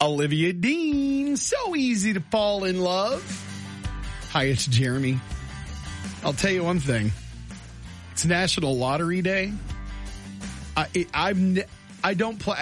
Olivia Dean, so easy to fall in love. Hi, it's Jeremy. I'll tell you one thing. It's National Lottery Day. I don't play.